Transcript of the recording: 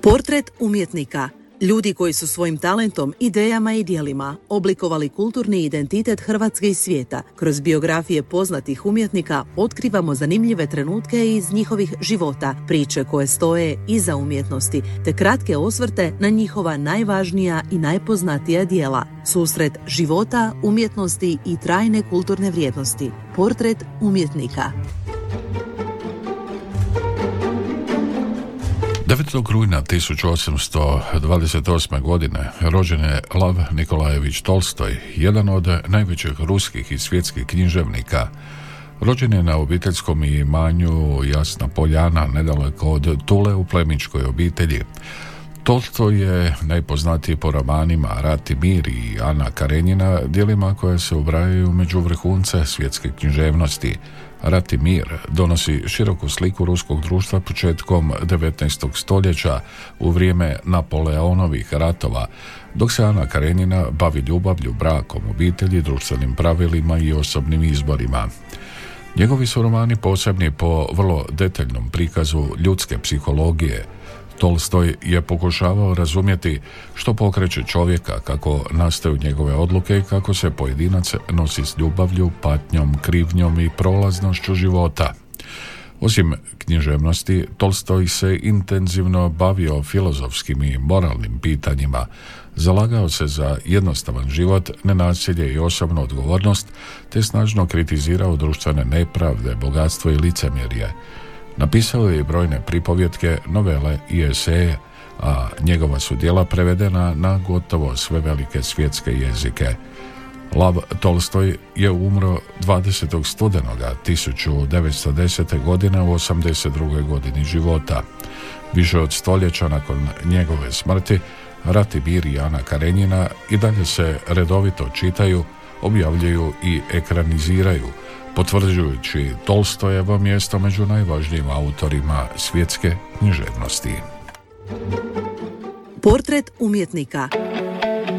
Portret umjetnika. Ljudi koji su svojim talentom, idejama i djelima oblikovali kulturni identitet Hrvatske i svijeta. Kroz biografije poznatih umjetnika otkrivamo zanimljive trenutke iz njihovih života, priče koje stoje iza umjetnosti, te kratke osvrte na njihova najvažnija i najpoznatija djela. Susret života, umjetnosti i trajne kulturne vrijednosti. Portret umjetnika. 9. rujna 1828. godine rođen je Lav Nikolajević Tolstoj, jedan od najvećih ruskih i svjetskih književnika. Rođen je na obiteljskom imanju Jasna Poljana, nedaleko od Tule u plemićkoj obitelji. Tolstoj je najpoznatiji po romanima Rat i mir i Ana Karenjina, djelima koja se ubrajaju među vrhunce svjetske književnosti. Rat i mir donosi široku sliku ruskog društva početkom 19. stoljeća u vrijeme Napoleonovih ratova, dok se Ana Karenjina bavi ljubavlju, brakom, obitelji, društvenim pravilima i osobnim izborima. Njegovi su romani posebni po vrlo detaljnom prikazu ljudske psihologije. Tolstoj je pokušavao razumjeti što pokreće čovjeka, kako nastaju njegove odluke i kako se pojedinac nosi s ljubavlju, patnjom, krivnjom i prolaznošću života. Osim književnosti, Tolstoj se intenzivno bavio filozofskim i moralnim pitanjima. Zalagao se za jednostavan život, nenasilje i osobnu odgovornost, te snažno kritizirao društvene nepravde, bogatstvo i licemjerje. Napisao je i brojne pripovjetke, novele i eseje, a njegova su djela prevedena na gotovo sve velike svjetske jezike. Lav Tolstoj je umro 20. studenoga 1910. godine u 82. godini života. Više od stoljeća nakon njegove smrti, Rat i mir i Ana Karenjina i dalje se redovito čitaju, objavljuju i ekraniziraju, potvrđujući Tolstojevo mjesto među najvažnijim autorima svjetske književnosti. Portret umjetnika.